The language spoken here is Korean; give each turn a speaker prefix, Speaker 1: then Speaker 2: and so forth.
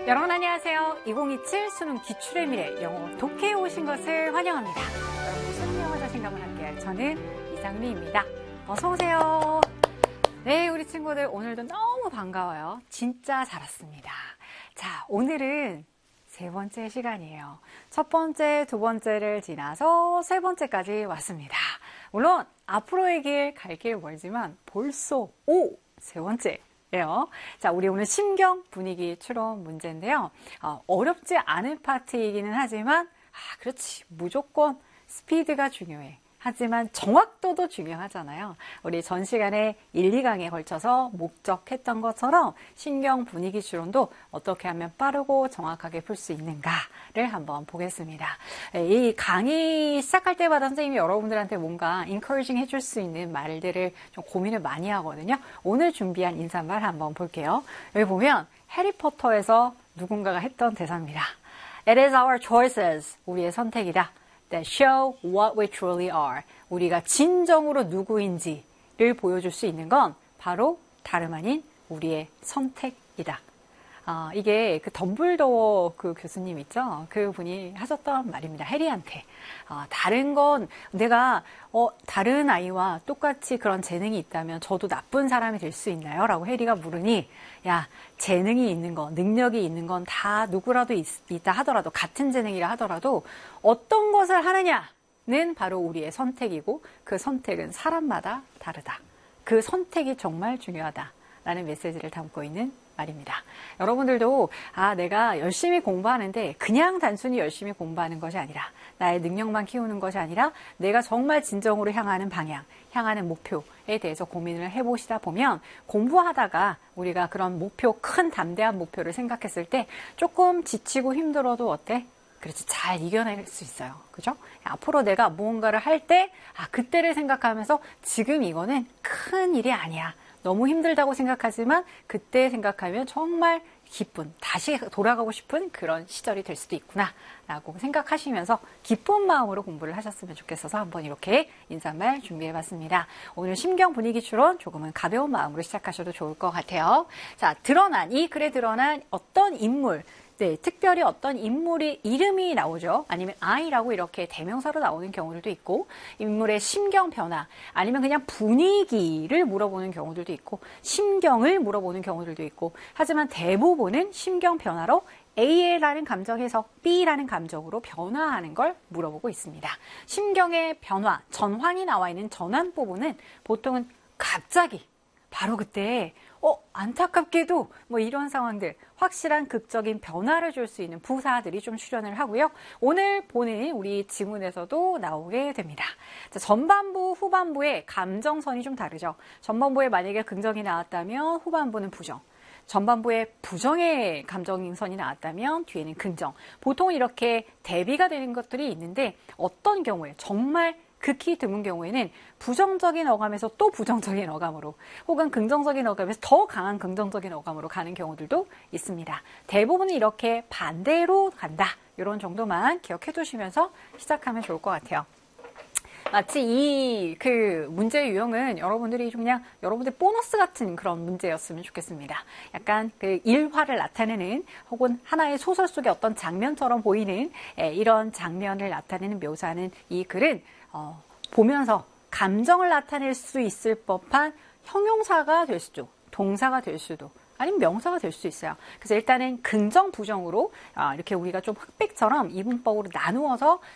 Speaker 1: 여러분 안녕하세요. 2027 수능 기출의 미래 영어 독해에 오신 것을 환영합니다. 여러분의 수능 영어 자신감을 함께할 저는 이상미입니다. 어서 오세요. 네, 우리 친구들 오늘도 너무 반가워요. 진짜 잘 왔습니다. 자, 오늘은 세 번째 시간이에요. 첫 번째, 두 번째를 지나서 세 번째까지 왔습니다. 물론 앞으로의 길, 갈 길 멀지만 벌써 세 번째예요. 자, 우리 오늘 심경 분위기 추론 문제인데요. 어렵지 않은 파트이기는 하지만 그렇지, 무조건 스피드가 중요해. 하지만 정확도도 중요하잖아요. 우리 전 시간에 1, 2강에 걸쳐서 목적했던 것처럼 신경 분위기 추론도 어떻게 하면 빠르고 정확하게 풀 수 있는가를 한번 보겠습니다. 이 강의 시작할 때마다 선생님이 여러분들한테 뭔가 encouraging 해줄 수 있는 말들을 좀 고민을 많이 하거든요. 오늘 준비한 인사말 한번 볼게요. 여기 보면 해리포터에서 누군가가 했던 대사입니다. It is our choices. 우리의 선택이다. That show what we truly are. 우리가 진정으로 누구인지를 보여줄 수 있는 건 바로 다름 아닌 우리의 선택이다. 이게 그 덤블도어 그 교수님 있죠? 그 분이 하셨던 말입니다. 해리한테. 다른 건 내가 다른 아이와 똑같이 그런 재능이 있다면 저도 나쁜 사람이 될 수 있나요? 라고 해리가 물으니 야, 재능이 있는 건, 능력이 있는 건 다 누구라도 있다 하더라도, 같은 재능이라 하더라도 어떤 것을 하느냐는 바로 우리의 선택이고 그 선택은 사람마다 다르다. 그 선택이 정말 중요하다라는 메시지를 담고 있는 말입니다. 여러분들도 내가 열심히 공부하는데 그냥 단순히 열심히 공부하는 것이 아니라 나의 능력만 키우는 것이 아니라 내가 정말 진정으로 향하는 방향, 향하는 목표에 대해서 고민을 해보시다 보면 공부하다가 우리가 그런 목표, 큰 담대한 목표를 생각했을 때 조금 지치고 힘들어도 어때? 그렇지, 잘 이겨낼 수 있어요. 그죠? 앞으로 내가 무언가를 할 때 그때를 생각하면서 지금 이거는 큰 일이 아니야. 너무 힘들다고 생각하지만 그때 생각하면 정말 기쁜, 다시 돌아가고 싶은 그런 시절이 될 수도 있구나 라고 생각하시면서 기쁜 마음으로 공부를 하셨으면 좋겠어서 한번 이렇게 인사말 준비해봤습니다. 오늘 심경 분위기 추론 조금은 가벼운 마음으로 시작하셔도 좋을 것 같아요. 자, 이 글에 드러난 어떤 인물, 네, 특별히 어떤 인물의 이름이 나오죠. 아니면 I라고 이렇게 대명사로 나오는 경우들도 있고, 인물의 심경 변화, 아니면 그냥 분위기를 물어보는 경우들도 있고, 심경을 물어보는 경우들도 있고, 하지만 대부분은 심경 변화로 A라는 감정에서 B라는 감정으로 변화하는 걸 물어보고 있습니다. 심경의 변화, 전환이 나와 있는 전환 부분은 보통은 갑자기, 바로 그때 안타깝게도 이런 상황들, 확실한 극적인 변화를 줄 수 있는 부사들이 좀 출연을 하고요. 오늘 보는 우리 지문에서도 나오게 됩니다. 자, 전반부, 후반부의 감정선이 좀 다르죠. 전반부에 만약에 긍정이 나왔다면 후반부는 부정. 전반부에 부정의 감정선이 나왔다면 뒤에는 긍정. 보통 이렇게 대비가 되는 것들이 있는데 어떤 경우에 정말 극히 드문 경우에는 부정적인 어감에서 또 부정적인 어감으로 혹은 긍정적인 어감에서 더 강한 긍정적인 어감으로 가는 경우들도 있습니다. 대부분은 이렇게 반대로 간다. 이런 정도만 기억해 두시면서 시작하면 좋을 것 같아요. 마치 이 문제의 유형은 여러분들이 그냥 여러분들 보너스 같은 그런 문제였으면 좋겠습니다. 약간 그 일화를 나타내는 혹은 하나의 소설 속의 어떤 장면처럼 보이는 이런 장면을 나타내는 묘사는 이 글은 보면서 감정을 나타낼 수 있을 법한 형용사가 될 수도, 동사가 될 수도, 아니면 명사가 될 수 있어요. 그래서 일단은 긍정, 부정으로 이렇게 우리가 좀 흑백처럼 이분법으로 나누어서